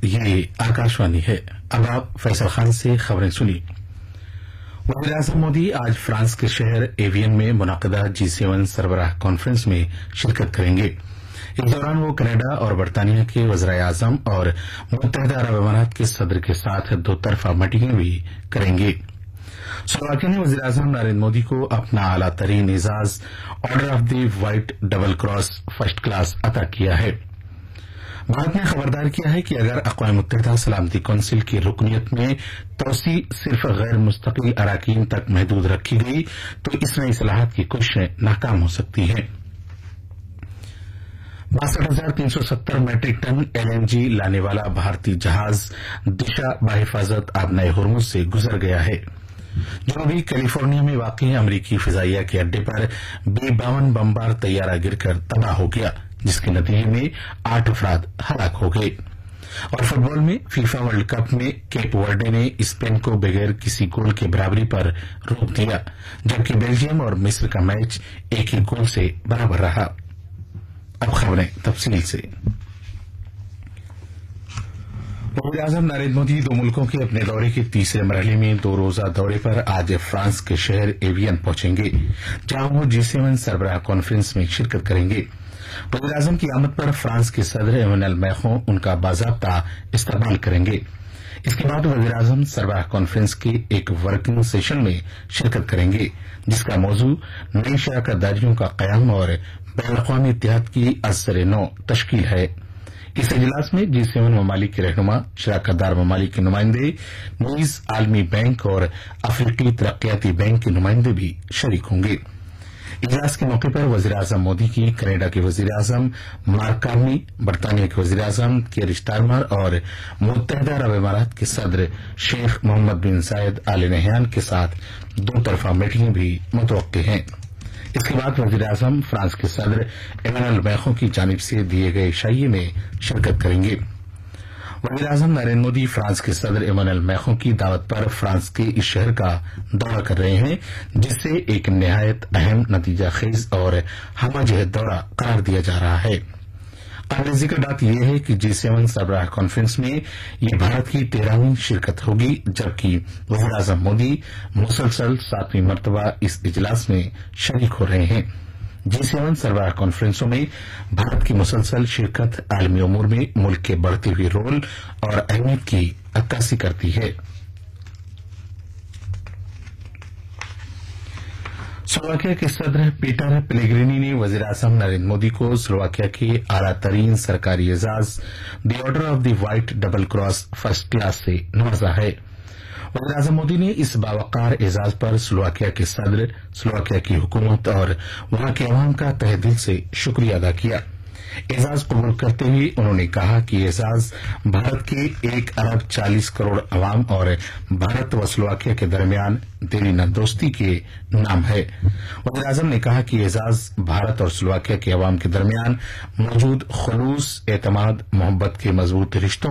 ये आकाशवाणी है। अब आप फैसल खान से खबरें सुनिए। वज़ीर-ए-आज़म मोदी आज फ्रांस के शहर एवियन में मुनक़दा G7 सरबराह कॉन्फ्रेंस में शिरकत करेंगे। इस दौरान वो कनाडा और बरतानिया के वज़ीर-ए-आज़म और मुत्तहिदा अरब अमारात के सदर के साथ दो तरफा मीटिंगें भी करेंगे। स्लोवाकिया ने वज़ीर-ए-आज़म नरेंद्र मोदी को अपना आला तरीन Ejaz order of the white double cross first class अता किया है। भारत ने खबरदार किया है कि अगर अक़वाम मुत्तहिदा सलामती कौंसिल की रुकनियत में तोसी सिर्फ गैर मुस्तकिल अराकीन तक महदूद रखी गई तो इसमें इस्लाहात की कोशिशें नाकाम हो सकती हैं। 62,370 मैट्रिक टन LNG लाने वाला भारतीय जहाज दिशा बाहिफाजत आबनाए हुर्मुज से गुजर गया है। जनूबी कैलिफोर्निया में वाक़ई अमरीकी फिजाइया के अड्डे पर B-52 बमबार तैयारा गिरकर तबाह हो गया, जिसके नतीजे में 8 अफराद हलाक हो गए। और फुटबॉल में फीफा वर्ल्ड कप में केप वर्डे ने स्पेन को बगैर किसी गोल के बराबरी पर रोक दिया, जबकि बेल्जियम और मिस्र का मैच एक ही गोल से बराबर रहा। अब खबरें तफसील से। वज़ीर-ए-आज़म नरेंद्र मोदी दो मुल्कों के अपने दौरे के तीसरे मरहले में 2 रोजा दौरे पर आज फ्रांस के शहर एवियन पहुंचेंगे, जहां वो G7 सरबराह कॉन्फ्रेंस में शिरकत करेंगे। वज़ीर-ए-आज़म की आमद पर फ्रांस के सदर एमेनुएल मैक्रों उनका बाज़ाब्ता इस्तकबाल करेंगे। इसके बाद वज़ीर-ए-आज़म सरबराह कॉन्फ्रेंस के एक वर्किंग सेशन में शिरकत करेंगे, जिसका मौजू नई शराकतदारियों का क़याम और बैनुल-अक़वामी इत्तेहाद की असर-ए-नौ तश्कील है। इस इजलास में G7 ममालिक के रहनुमा, शराकतदार ममालिक के नुमाइंदे, नीज आलमी बैंक और अफ्रीकी तरक्याती बैंक के नुमाइंदे भी शरीक होंगे। इजलास के मौके पर वज़ीर-ए-आज़म मोदी की कनाडा के वज़ीर-ए-आज़म मार्क कार्नी, बरतानिया के वज़ीर-ए-आज़म केर स्टारमर और मुत्तहिदा अरब अमारात के सदर शेख मोहम्मद बिन जायद आल नहयान के साथ दो तरफा मीटिंगें भी मुतवक्के हैं। इसके बाद वज़ीर-ए-आज़म फ्रांस के सदर एमेनुएल मैक्रों की जानिब से दिए गए शाइये में शिरकत करेंगे। वज़ीर-ए-आज़म नरेंद्र मोदी फ्रांस के सदर एमेनुएल मैक्रों की दावत पर फ्रांस के इस शहर का दौरा कर रहे हैं, जिससे एक निहायत अहम, नतीजा खेज और हमजहत दौरा करार दिया जा रहा है। काबिल जिक्र बात यह है कि G7 सरबराह कॉन्फ्रेंस में ये भारत की 13वीं शिरकत होगी, जबकि वज़ीर-ए-आज़म मोदी मुसलसल 7वीं मरतबा इस इजलास में शरीक हो रहे हैं। G7 सरबराह कॉन्फ्रेंसों में भारत की मुसलसल शिरकत आलमी उमूर में मुल्क के बढ़ते हुए रोल और अहमियत की अक्कासी करती है। स्लोवाकिया के सदर पीटर पेलेग्रिनी ने वज़ीर-ए-आज़म नरेंद्र मोदी को स्लोवाकिया के आला तरीन सरकारी Ejaz the order of the white double cross first class से नवाजा है। वज़ीर-ए-आज़म मोदी ने इस बावकार एजाज पर स्लोवाकिया के सदर, स्लोवाकिया की हुकूमत और वहां के अवाम का तहे दिल से शुक्रिया अदा किया। एजाज कबूल करते हुए उन्होंने कहा कि एजाज भारत के 1 अरब 40 करोड़ अवाम और भारत व स्लोवाकिया के दरमियान देरीना दोस्ती के नाम है। वज़ीर-ए-आज़म ने कहा कि एजाज भारत और स्लोवाकिया के अवाम के दरमियान मौजूद खुलूस, एतमाद, मोहब्बत के मजबूत रिश्तों